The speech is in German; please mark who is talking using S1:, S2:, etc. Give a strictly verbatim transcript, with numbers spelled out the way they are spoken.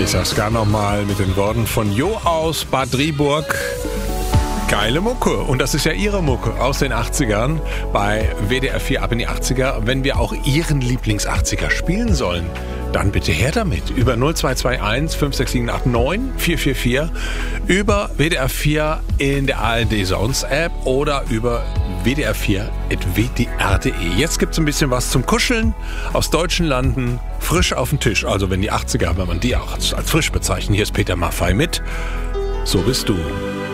S1: Ich sag's gar nochmal mit den Worten von Jo aus Bad Driburg. Geile Mucke. Und das ist ja Ihre Mucke aus den achtzigern bei W D R vier ab in die achtziger. Wenn wir auch Ihren Lieblings-achtziger spielen sollen, dann bitte her damit. Über null zwei zwei eins fünf sechs sieben acht neun vier vier vier, über W D R vier in der A R D Sounds App oder über w d r vier at w d r punkt d e. Jetzt gibt's ein bisschen was zum Kuscheln aus deutschen Landen, frisch auf den Tisch. Also wenn die achtziger, wenn man die auch als frisch bezeichnet. Hier ist Peter Maffay mit So bist du.